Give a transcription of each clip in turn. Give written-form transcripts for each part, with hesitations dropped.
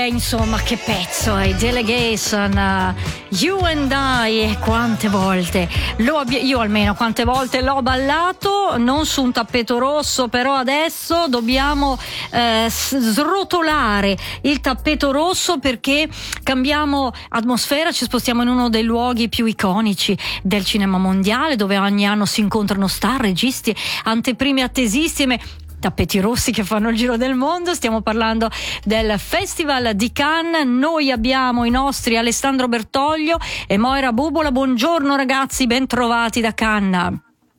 insomma, che pezzo è Delegation, You and I, quante volte io almeno quante volte l'ho ballato, non su un tappeto rosso, però adesso dobbiamo srotolare il tappeto rosso perché cambiamo atmosfera, ci spostiamo in uno dei luoghi più iconici del cinema mondiale, dove ogni anno si incontrano star, registi, anteprime attesissime, tappeti rossi che fanno il giro del mondo. Stiamo parlando del Festival di Cannes. Noi abbiamo i nostri Alessandro Bertoglio e Moira Bubola. Buongiorno ragazzi, ben trovati da Cannes.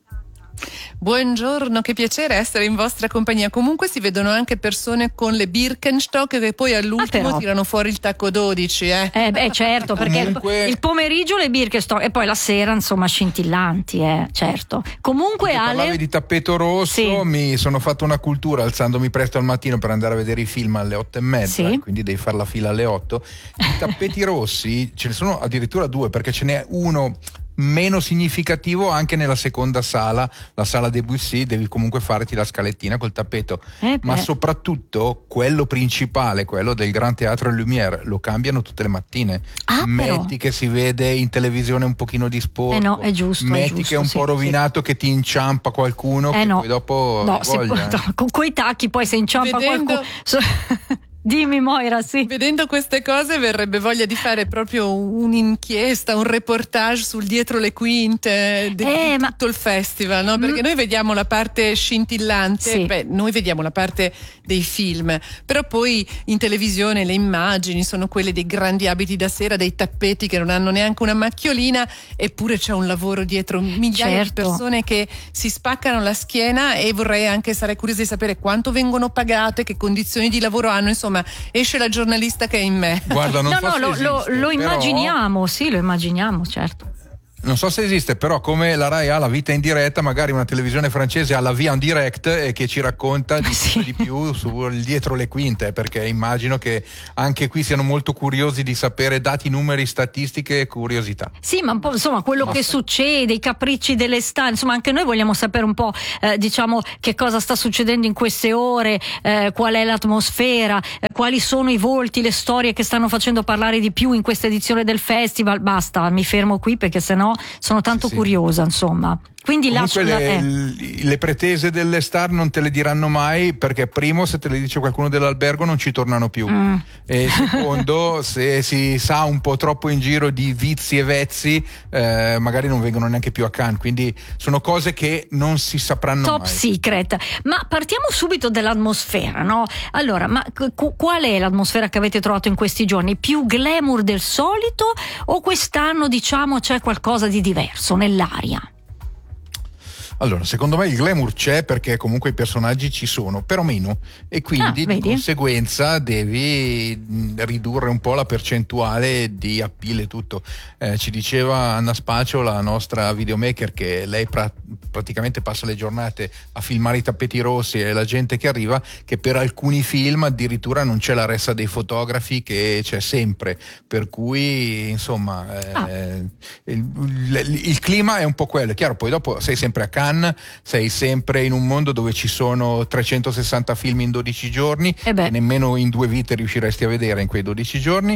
Buongiorno, che piacere essere in vostra compagnia. Comunque si vedono anche persone con le Birkenstock che poi all'ultimo tirano fuori il tacco 12. Certo, perché comunque... il pomeriggio le Birkenstock e poi la sera insomma scintillanti, certo. Comunque Ale, parlavi di tappeto rosso, sì. Mi sono fatto una cultura alzandomi presto al mattino per andare a vedere i film alle 8:30, sì. Quindi devi fare la fila alle 8. I tappeti rossi ce ne sono addirittura due, perché ce n'è uno meno significativo anche nella seconda sala, la sala Debussy, devi comunque farti la scalettina col tappeto, ma soprattutto quello principale, quello del Gran Teatro Lumière, lo cambiano tutte le mattine. Metti che si vede in televisione un pochino di sporco, no, è giusto, metti che è un po' rovinato, che ti inciampa qualcuno, che poi dopo con quei tacchi poi se inciampa qualcuno Dimmi Moira, sì. Vedendo queste cose verrebbe voglia di fare proprio un'inchiesta, un reportage sul dietro le quinte di tutto il festival, no? Perché noi vediamo la parte scintillante, sì. Noi vediamo la parte dei film, però poi in televisione le immagini sono quelle dei grandi abiti da sera, dei tappeti che non hanno neanche una macchiolina, eppure c'è un lavoro dietro, migliaia di persone che si spaccano la schiena, e sarei curiosa di sapere quanto vengono pagate, che condizioni di lavoro hanno, insomma. Esce la giornalista che è in me. Guarda, lo immaginiamo, sì, lo immaginiamo, certo. Non so se esiste, però come la Rai ha la vita in diretta, magari una televisione francese ha la via en direct che ci racconta di più sul dietro le quinte, perché immagino che anche qui siano molto curiosi di sapere dati, numeri, statistiche e curiosità. Sì, ma un po' insomma quello che succede, i capricci delle star, insomma anche noi vogliamo sapere un po' diciamo che cosa sta succedendo in queste ore, qual è l'atmosfera, quali sono i volti, le storie che stanno facendo parlare di più in questa edizione del festival. Basta, mi fermo qui perché sennò sono tanto curiosa, insomma. Quindi le pretese delle star non te le diranno mai, perché primo, se te le dice qualcuno dell'albergo non ci tornano più, e secondo, se si sa un po' troppo in giro di vizi e vezzi, magari non vengono neanche più a Cannes, quindi sono cose che non si sapranno top mai. Secret. Ma partiamo subito dall'atmosfera, no? Allora, ma qual è l'atmosfera che avete trovato in questi giorni? Più glamour del solito o quest'anno diciamo c'è qualcosa di diverso nell'aria? Allora, secondo me il glamour c'è, perché comunque i personaggi ci sono, però meno, e quindi di conseguenza devi ridurre un po' la percentuale di appeal e tutto. Ci diceva Anna Spacio, la nostra videomaker, che lei praticamente passa le giornate a filmare i tappeti rossi e la gente che arriva, che per alcuni film addirittura non c'è la ressa dei fotografi, che c'è sempre, per cui insomma il clima è un po' quello. È chiaro, poi dopo sei sempre a Cannes, sei sempre in un mondo dove ci sono 360 film in 12 giorni, che nemmeno in 2 vite riusciresti a vedere in quei 12 giorni,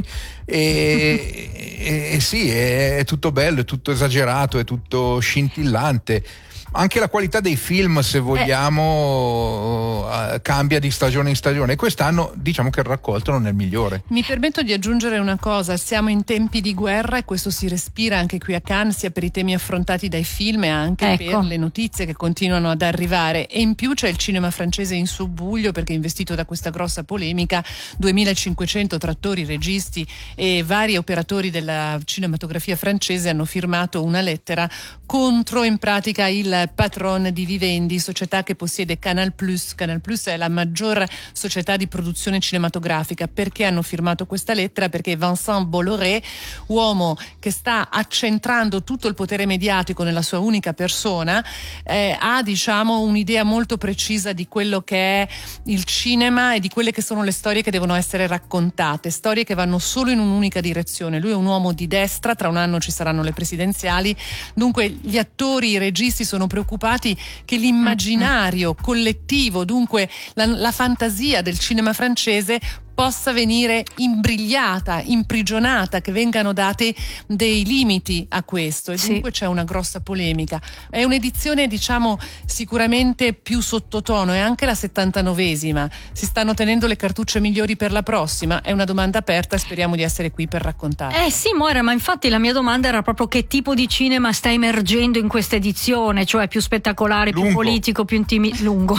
e sì, è tutto bello, è tutto esagerato, è tutto scintillante. Anche la qualità dei film, se vogliamo, cambia di stagione in stagione, e quest'anno diciamo che il raccolto non è il migliore. Mi permetto di aggiungere una cosa: siamo in tempi di guerra e questo si respira anche qui a Cannes, sia per i temi affrontati dai film e anche per le notizie che continuano ad arrivare, e in più c'è il cinema francese in subbuglio, perché è investito da questa grossa polemica. 2500 trattori, registi e vari operatori della cinematografia francese hanno firmato una lettera contro in pratica il patron di Vivendi, società che possiede Canal Plus. Canal Plus è la maggior società di produzione cinematografica. Perché hanno firmato questa lettera? Perché Vincent Bolloré, uomo che sta accentrando tutto il potere mediatico nella sua unica persona, ha diciamo un'idea molto precisa di quello che è il cinema e di quelle che sono le storie che devono essere raccontate, storie che vanno solo in un'unica direzione. Lui è un uomo di destra, tra un anno ci saranno le presidenziali, dunque gli attori, i registi sono preoccupati che l'immaginario collettivo, dunque la fantasia del cinema francese, possa venire imbrigliata, imprigionata, che vengano dati dei limiti a questo, e dunque c'è una grossa polemica. È un'edizione, diciamo, sicuramente più sottotono, è anche la 79esima. Si stanno tenendo le cartucce migliori per la prossima? È una domanda aperta e speriamo di essere qui per raccontare. Sì, Moira, ma infatti la mia domanda era proprio che tipo di cinema sta emergendo in questa edizione, cioè più spettacolare, più politico, più lungo.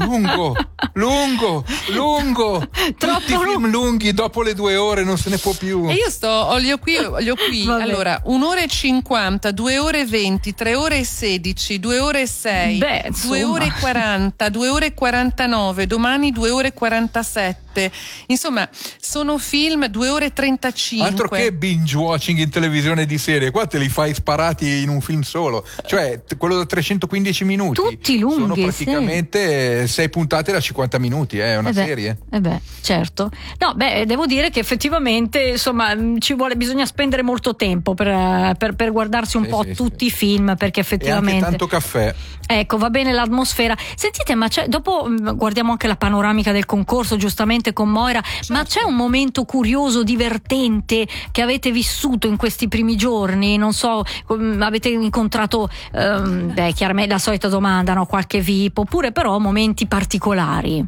Tutti film lunghi, dopo le 2 ore non se ne può più. E io ho li ho qui. Allora, 1 ora e 50, 2 ore e 20, 3 ore e 16, 2 ore e 6, 2 ore e 40, 2 ore e 49, domani 2 ore e 47. Insomma, sono film 2 ore e 35. Altro che binge watching in televisione di serie, qua te li fai sparati in un film solo, cioè quello da 315 minuti. Tutti lunghi, sono praticamente 6 puntate da 50 minuti, è una serie. Certo. No, devo dire che effettivamente, insomma, bisogna spendere molto tempo per guardarsi un po' tutti i film, perché effettivamente. E anche tanto caffè. Ecco, va bene l'atmosfera. Sentite, ma dopo guardiamo anche la panoramica del concorso, giustamente con Moira, ma c'è un momento curioso, divertente che avete vissuto in questi primi giorni? Non so, avete incontrato, chiaramente la solita domanda, no? Qualche VIP, oppure però momenti particolari?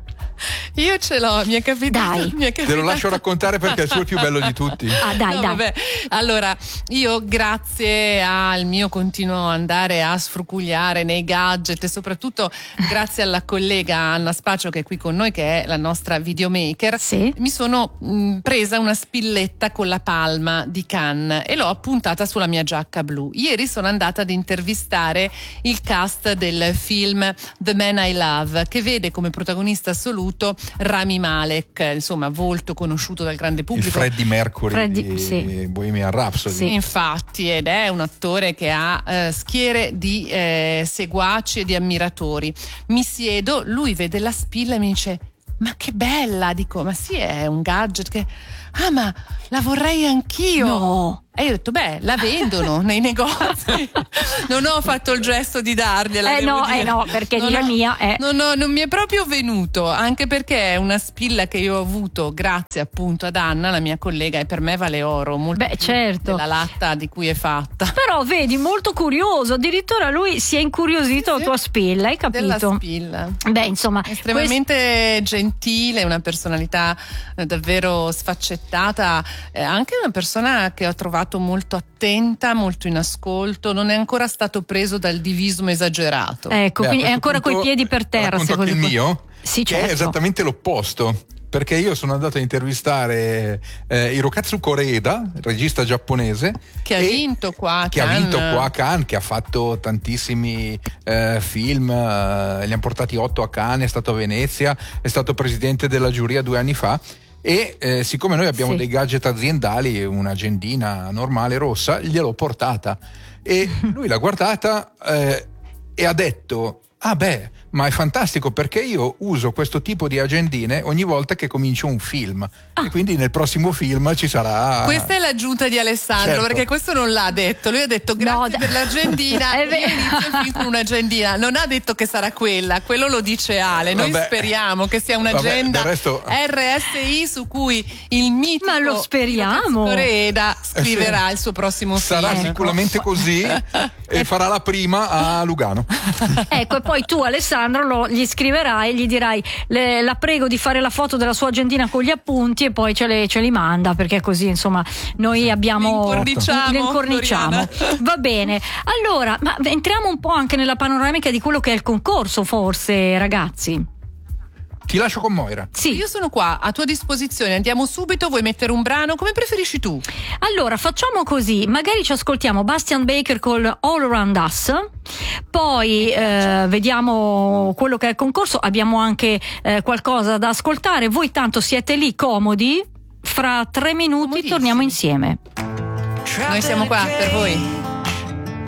Io ce l'ho, mi è capitato. Te lo lascio raccontare perché è il suo più bello di tutti. Dai. Vabbè. Allora, io grazie al mio continuo andare a sfrucugliare nei gadget e soprattutto grazie alla collega Anna Spacio che è qui con noi, che è la nostra videomaker, mi sono presa una spilletta con la palma di Cannes e l'ho appuntata sulla mia giacca blu. Ieri sono andata ad intervistare il cast del film The Man I Love, che vede come protagonista assoluto Rami Malek, insomma volto conosciuto dal grande pubblico, il Freddie Mercury di Bohemian Rhapsody. Infatti, ed è un attore che ha schiere di seguaci e di ammiratori. Mi siedo, lui vede la spilla e mi dice: ma che bella! Dico: ma sì, è un gadget che... ma la vorrei anch'io. No. E io ho detto: la vendono nei negozi. Non ho fatto il gesto di dargliela. No, perché la mia è. Non mi è proprio venuto, anche perché è una spilla che io ho avuto grazie appunto ad Anna, la mia collega, e per me vale oro, molto più della latta di cui è fatta. Però vedi, molto curioso, addirittura lui si è incuriosito la tua spilla, hai capito? Della spilla. Insomma, estremamente gentile, una personalità davvero sfaccettata, anche una persona che ho trovato molto attenta, molto in ascolto, non è ancora stato preso dal divismo esagerato. Ecco, quindi è ancora coi piedi per terra. Secondo il mio, sì, certo. Che è esattamente l'opposto. Perché io sono andato a intervistare Hirokatsu Koreeda, il regista giapponese, che ha vinto qua a Cannes, che ha fatto tantissimi film, li hanno portati 8 a Cannes, è stato a Venezia, è stato presidente della giuria 2 anni fa. E siccome noi abbiamo dei gadget aziendali, un'agendina normale rossa, gliel'ho portata e lui l'ha guardata e ha detto: ma è fantastico, perché io uso questo tipo di agendine ogni volta che comincio un film e quindi nel prossimo film ci sarà. Questa è l'aggiunta di Alessandro, perché questo non l'ha detto. Lui ha detto: grazie per l'agendina. Io inizio il film con un'agendina, non ha detto che sarà quello lo dice Ale. Noi speriamo che sia un'agenda RSI su cui il mitico Koreeda scriverà il suo prossimo film. Sarà sicuramente così e farà la prima a Lugano. Ecco, e poi tu, Alessandro, gli scriverai e gli dirai: la prego di fare la foto della sua agendina con gli appunti, e poi ce li manda, perché così insomma noi abbiamo le incorniciamo. Va bene, allora, ma entriamo un po' anche nella panoramica di quello che è il concorso, forse, ragazzi. Ti lascio con Moira. Sì, io sono qua a tua disposizione. Andiamo subito, vuoi mettere un brano? Come preferisci tu? Allora, facciamo così, magari ci ascoltiamo Bastian Baker con All Around Us, poi vediamo quello che è il concorso, abbiamo anche qualcosa da ascoltare. Voi tanto siete lì comodi, fra 3 minuti torniamo insieme. Noi siamo qua per voi.